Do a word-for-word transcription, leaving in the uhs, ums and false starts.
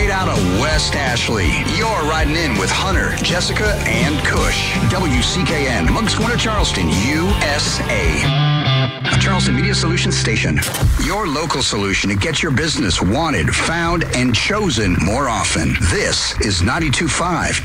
straight out of West Ashley. You're riding in with Hunter, Jessica, and Kush. W C K N, Moncks Corner, Charleston, U S A. A Charleston Media Solutions station. Your local solution to get your business wanted, found, and chosen more often. This is ninety-two point five